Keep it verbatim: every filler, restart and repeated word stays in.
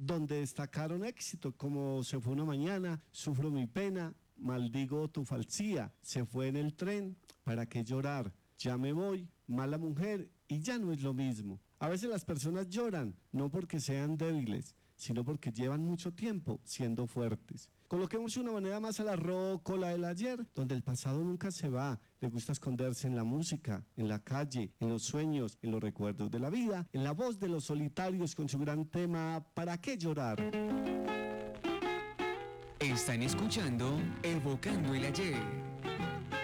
donde destacaron éxito, como Se fue una mañana, Sufro mi pena, Maldigo tu falsía, Se fue en el tren, ¿Para qué llorar?, Ya me voy, Mala mujer y Ya no es lo mismo. A veces las personas lloran, no porque sean débiles, sino porque llevan mucho tiempo siendo fuertes. Coloquemos una manera más a la rocola del ayer, donde el pasado nunca se va. Le gusta esconderse en la música, en la calle, en los sueños, en los recuerdos de la vida, en la voz de los solitarios con su gran tema ¿Para qué llorar? Están escuchando Evocando el Ayer.